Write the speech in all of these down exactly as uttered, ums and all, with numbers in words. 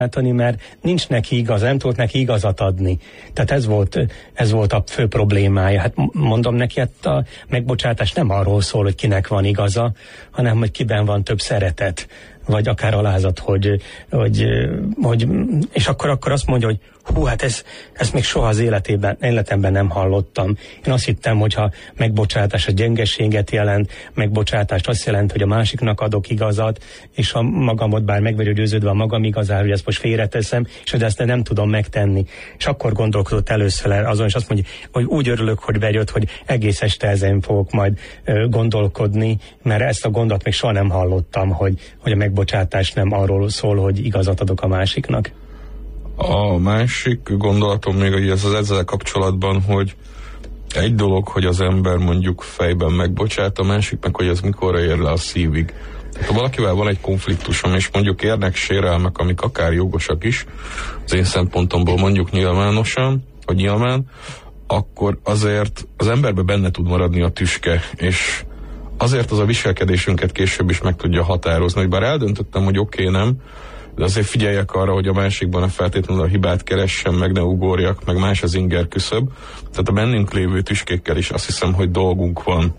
mert nincs neki igaz, nem tudott neki igazat adni. Tehát ez volt, ez volt a fő problémája. Hát mondom neki, hát a megbocsátás nem arról szól, hogy kinek van igaza, hanem hogy kiben van több szeretet, vagy akár alázat, hogy, hogy, hogy és akkor, akkor azt mondja, hogy hú, hát ez, ezt még soha az életében, életemben nem hallottam. Én azt hittem, hogyha megbocsátás a gyengeséget jelent, megbocsátást azt jelent, hogy a másiknak adok igazat, és a magamot bár meg vagyok győződve a magam igazáról, hogy ezt most félreteszem, és hogy ezt nem tudom megtenni. És akkor gondolkodott először azon, és azt mondja, hogy úgy örülök, hogy bejött, hogy egész este ezen fogok majd ö, gondolkodni, mert ezt a gondot még soha nem hallottam, hogy, hogy a megbocsátás nem arról szól, hogy igazat adok a másiknak. A másik gondolatom még ez az ezzel kapcsolatban, hogy egy dolog, hogy az ember mondjuk fejben megbocsát, a másik meg, hogy ez mikorra ér le a szívig. Tehát ha valakivel van egy konfliktusom, és mondjuk érnek sérelmek, amik akár jogosak is, az én szempontomból mondjuk nyilvánosan, vagy nyilván, akkor azért az emberbe benne tud maradni a tüske, és azért az a viselkedésünket később is meg tudja határozni, hogy bár eldöntöttem, hogy oké, okay, nem, de azért figyeljek arra, hogy a másikban a feltétlenül a hibát keressem, meg ne ugorjak, meg más az inger küszöb. Tehát a bennünk lévő tüskékkel is azt hiszem, hogy dolgunk van,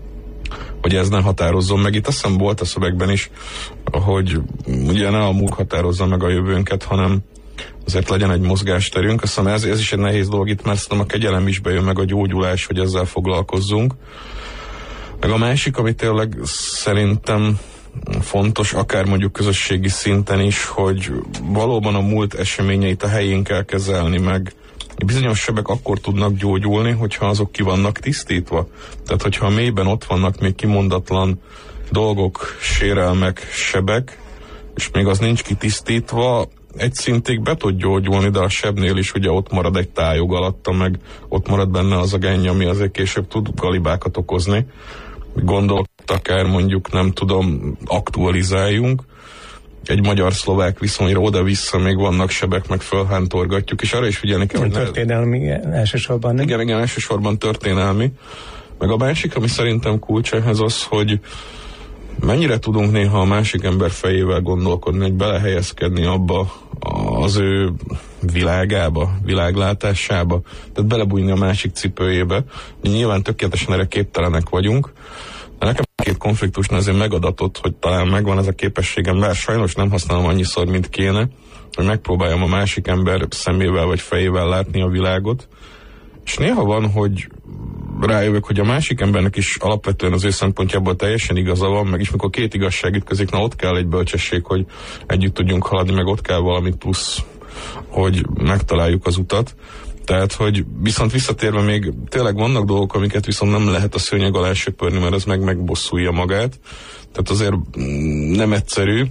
hogy ez ne határozzon meg. Itt azt hiszem volt a szövegben is, hogy ugye ne a múlt határozza meg a jövőnket, hanem azért legyen egy mozgásterünk. Azt hiszem ez, ez is egy nehéz dolog itt, mert szerintem a kegyelem is bejön, meg a gyógyulás, hogy ezzel foglalkozzunk. Meg a másik, ami tényleg szerintem fontos, akár mondjuk közösségi szinten is, hogy valóban a múlt eseményeit a helyén kell kezelni, meg bizonyos sebek akkor tudnak gyógyulni, hogyha azok ki vannak tisztítva. Tehát, hogyha a mélyben ott vannak még kimondatlan dolgok, sérelmek, sebek, és még az nincs kitisztítva, egy szintig be tud gyógyulni, de a sebnél is ugye ott marad egy tájog alatta, meg ott marad benne az a genny, ami azért később tud galibákat okozni. Gondolt akár mondjuk, nem tudom, aktualizáljunk. Egy magyar-szlovák viszonyra oda-vissza még vannak sebek, meg fölhántorgatjuk, és arra is figyelni kell, hogy... Történelmi ne... elsősorban, nem? Igen, igen, elsősorban történelmi. Meg a másik, ami szerintem kulcs ehhez az, hogy mennyire tudunk néha a másik ember fejével gondolkodni, hogy belehelyezkedni abba az ő világába, világlátásába, tehát belebújni a másik cipőjébe. Nyilván tökéletesen erre képtelenek vagyunk, de nekem két konfliktusnál azért megadatott, hogy talán megvan ez a képességem, bár sajnos nem használom annyiszor, mint kéne, hogy megpróbáljam a másik ember szemével vagy fejével látni a világot, és néha van, hogy rájövök, hogy a másik embernek is alapvetően az ő szempontjából teljesen igaza van, meg is mikor két igazság ütközik, na ott kell egy bölcsesség, hogy együtt tudjunk haladni, meg ott kell valami plusz, hogy megtaláljuk az utat. Tehát, hogy viszont visszatérve még tényleg vannak dolgok, amiket viszont nem lehet a szőnyeg alá söpörni, mert az meg megbosszulja magát. Tehát azért nem egyszerű.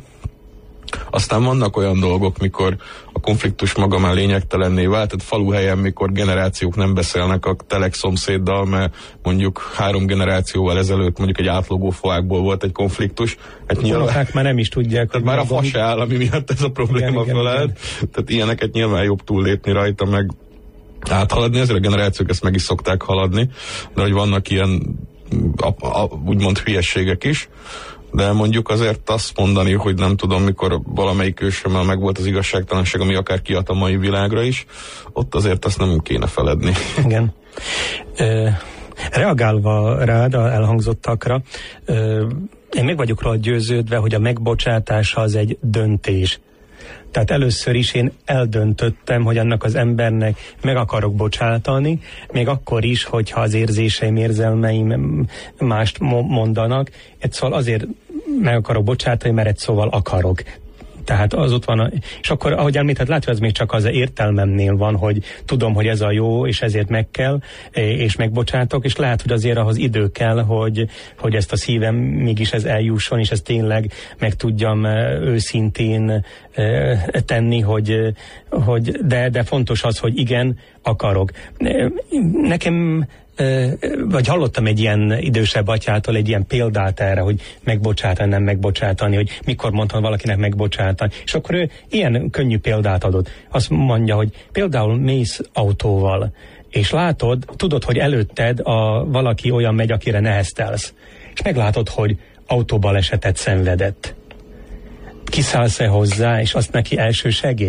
Aztán vannak olyan dolgok, mikor a konfliktus maga már lényegtelenné vált, tehát faluhelyen, mikor generációk nem beszélnek a telek szomszéddal, mert mondjuk három generációval ezelőtt mondjuk egy átlógó faákból volt egy konfliktus. Hát nyilván, már nem is tudják. Tehát már a fa se áll, ami miatt ez a probléma felállt. Tehát ilyeneket nyilván jobb túllépni rajta, meg áthaladni, ezért a generációk ezt meg is szokták haladni, de hogy vannak ilyen a, a, úgymond hülyességek is. De mondjuk azért azt mondani, hogy nem tudom, mikor valamelyik ősömmel meg volt az igazságtalanság, ami akár kiad a mai világra is, ott azért azt nem kéne feledni. Igen. Ö, reagálva rád elhangzottakra, ö, én meg vagyok róla győződve, hogy a megbocsátás az egy döntés. Tehát először is én eldöntöttem, hogy annak az embernek meg akarok bocsátani, még akkor is, hogyha az érzéseim, érzelmeim mást mondanak. Egy szóval azért meg akarok bocsátani, mert egy szóval akarok. Tehát az ott van, a, és akkor, ahogy említett, látja, ez még csak az értelmemnél van, hogy tudom, hogy ez a jó, és ezért meg kell, és megbocsátok, és lehet, hogy azért ahhoz idő kell, hogy, hogy ezt a szívem mégis ez eljusson, és ezt tényleg meg tudjam őszintén tenni, hogy, hogy de, de fontos az, hogy igen, akarok. Nekem vagy hallottam egy ilyen idősebb atyától egy ilyen példát erre, hogy megbocsátani, nem megbocsátani, hogy mikor mondtam valakinek megbocsátani. És akkor ő ilyen könnyű példát adott. Azt mondja, hogy például mész autóval, és látod, tudod, hogy előtted a valaki olyan megy, akire neheztelsz. És meglátod, hogy autóbalesetet szenvedett. kiszállsz-e hozzá, és azt neki elsősegély?